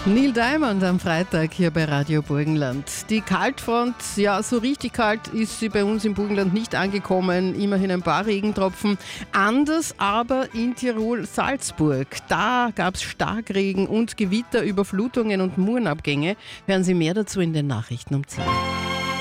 Neil Diamond am Freitag hier bei Radio Burgenland. Die Kaltfront, ja, so richtig kalt ist sie bei uns im Burgenland nicht angekommen. Immerhin ein paar Regentropfen. Anders aber in Tirol-Salzburg. Da gab es Starkregen und Gewitter, Überflutungen und Murenabgänge. Hören Sie mehr dazu in den Nachrichten um 10.